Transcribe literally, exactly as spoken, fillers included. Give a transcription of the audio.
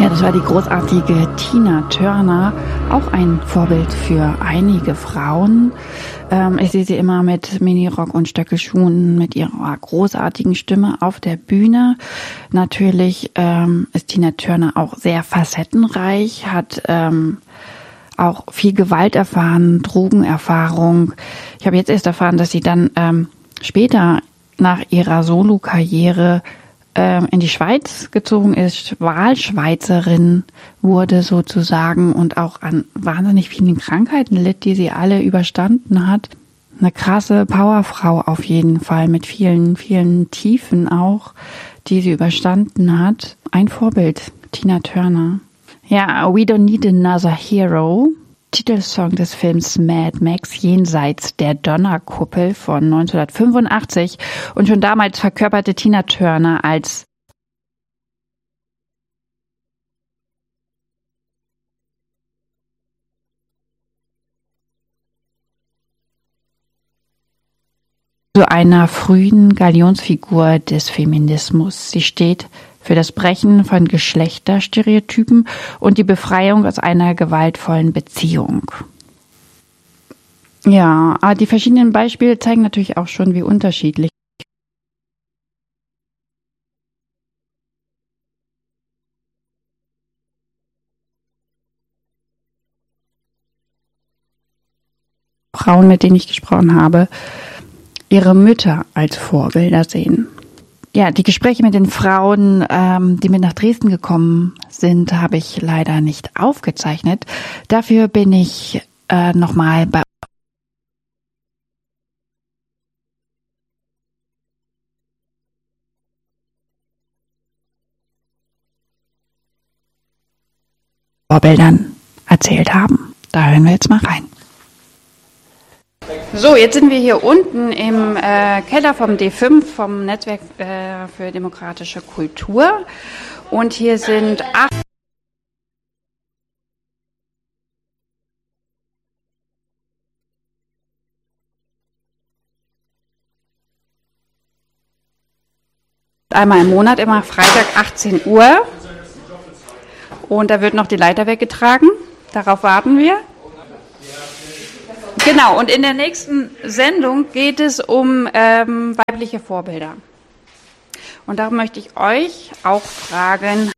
Ja, das war die großartige Tina Turner, auch ein Vorbild für einige Frauen. Ähm, ich sehe sie immer mit Minirock und Stöckelschuhen, mit ihrer großartigen Stimme auf der Bühne. Natürlich ähm, ist Tina Turner auch sehr facettenreich, hat ähm, auch viel Gewalt erfahren, Drogenerfahrung. Ich habe jetzt erst erfahren, dass sie dann ähm, später nach ihrer Solo-Karriere in die Schweiz gezogen ist, Wahlschweizerin wurde sozusagen und auch an wahnsinnig vielen Krankheiten litt, die sie alle überstanden hat. Eine krasse Powerfrau auf jeden Fall mit vielen, vielen Tiefen auch, die sie überstanden hat. Ein Vorbild, Tina Turner. Ja, We Don't Need Another Hero. Titelsong des Films Mad Max Jenseits der Donnerkuppel von neunzehnhundertfünfundachtzig. Und schon damals verkörperte Tina Turner als zu einer frühen Galionsfigur des Feminismus. Sie steht für das Brechen von Geschlechterstereotypen und die Befreiung aus einer gewaltvollen Beziehung. Ja, aber die verschiedenen Beispiele zeigen natürlich auch schon, wie unterschiedlich Frauen, mit denen ich gesprochen habe, ihre Mütter als Vorbilder sehen. Ja, die Gespräche mit den Frauen, ähm, die mit nach Dresden gekommen sind, habe ich leider nicht aufgezeichnet. Dafür bin ich äh, nochmal bei Vorbildern erzählt haben. Da hören wir jetzt mal rein. So, jetzt sind wir hier unten im äh, Keller vom D fünf, vom Netzwerk äh, für demokratische Kultur. Und hier sind acht einmal im Monat, immer Freitag achtzehn Uhr. Und da wird noch die Leiter weggetragen. Darauf warten wir. Genau, und in der nächsten Sendung geht es um ähm, weibliche Vorbilder. Und darum möchte ich euch auch fragen,